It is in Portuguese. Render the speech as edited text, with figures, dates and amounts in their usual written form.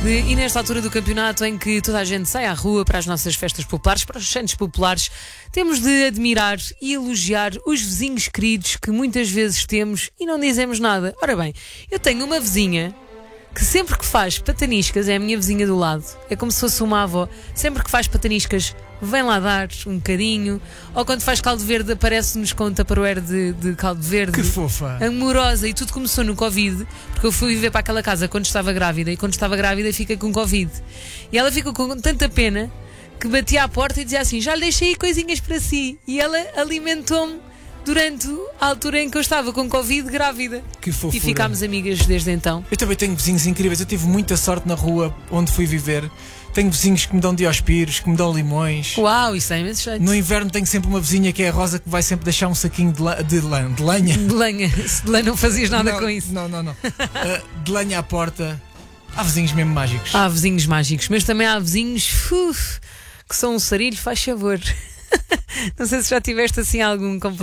E nesta altura do campeonato em que toda a gente sai à rua para as nossas festas populares, para os santos populares, temos de admirar e elogiar os vizinhos queridos que muitas vezes temos e não dizemos nada. Ora bem, eu tenho uma vizinha que sempre que faz pataniscas, é a minha vizinha do lado, é como se fosse uma avó, sempre que faz pataniscas vem lá dar um bocadinho, ou quando faz caldo verde aparece-nos com um tupperware de caldo verde. Que fofa! Amorosa, e tudo começou no Covid, porque eu fui viver para aquela casa quando estava grávida, e quando estava grávida fiquei com Covid. E ela ficou com tanta pena que batia à porta e dizia assim: já lhe deixei aí coisinhas para si. E ela alimentou-me durante a altura em que eu estava com Covid grávida. Que fofura. E ficámos amigas desde então. Eu também tenho vizinhos incríveis. Eu tive muita sorte na rua onde fui viver. Tenho vizinhos que me dão diospiros, que me dão limões. Uau, isso é imenso jeito. No inverno tenho sempre uma vizinha que é a Rosa, que vai sempre deixar um saquinho de lenha. De lenha. Se de lenha não fazias nada Não, com isso. Não. De lenha à porta. Há vizinhos mesmo mágicos. Há vizinhos mágicos, mas também há vizinhos que são um sarilho, faz favor. Não sei se já tiveste assim algum